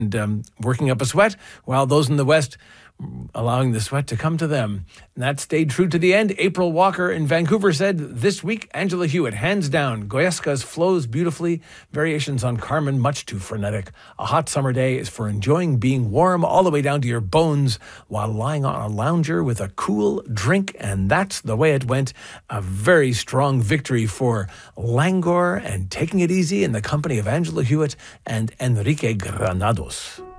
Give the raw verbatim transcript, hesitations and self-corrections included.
and um, working up a sweat, while those in the West allowing the sweat to come to them. And that stayed true to the end. April Walker in Vancouver said, this week, Angela Hewitt, hands down. Goyescas flows beautifully. Variations on Carmen, much too frenetic. A hot summer day is for enjoying being warm all the way down to your bones while lying on a lounger with a cool drink. And that's the way it went. A very strong victory for Langor and taking it easy in the company of Angela Hewitt and Enrique Granados.